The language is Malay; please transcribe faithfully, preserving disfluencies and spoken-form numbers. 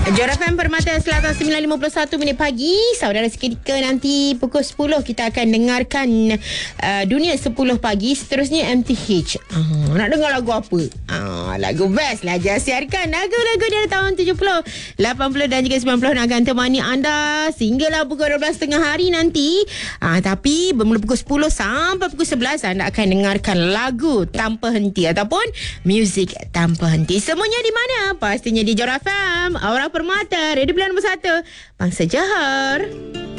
Jora F M Permata Selatan sembilan lima puluh satu minit pagi. Saudara, seketika nanti pukul sepuluh kita akan dengarkan uh, Dunia sepuluh pagi. Seterusnya M T H. Uh, nak dengar lagu apa? Uh, lagu best lah je. Siarkan lagu-lagu dari tahun tujuh puluh, lapan puluh dan juga sembilan puluh nak akan temani anda sehinggalah pukul dua belas tiga puluh hari nanti. Uh, tapi bermula pukul sepuluh sampai pukul sebelas anda akan dengarkan lagu tanpa henti ataupun muzik tanpa henti. Semuanya di mana? Pastinya di Jora F M. Orang Permata, Radio Pilihan nombor satu, Bangsa Johor.